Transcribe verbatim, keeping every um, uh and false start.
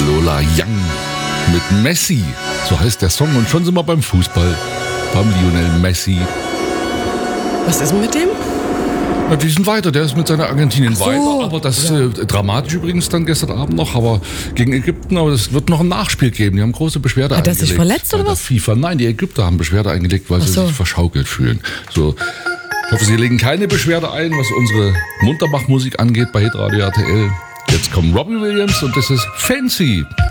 Lola Young mit Messi. So heißt der Song. Und schon sind wir beim Fußball. Beim Lionel Messi. Was ist mit dem? Ja, die sind weiter. Der ist mit seiner Argentinien so, weiter. Aber das ja. äh, dramatisch übrigens dann gestern Abend noch. Aber gegen Ägypten. Aber es wird noch ein Nachspiel geben. Die haben große Beschwerde Hat er eingelegt. sich verletzt bei oder der was? FIFA. Nein, die Ägypter haben Beschwerde eingelegt, weil Ach sie so. sich verschaukelt fühlen. So. Ich hoffe, Sie legen keine Beschwerde ein, was unsere Muntermach-Musik angeht bei Hitradio R T L. Jetzt kommt Robbie Williams und das ist Fancy.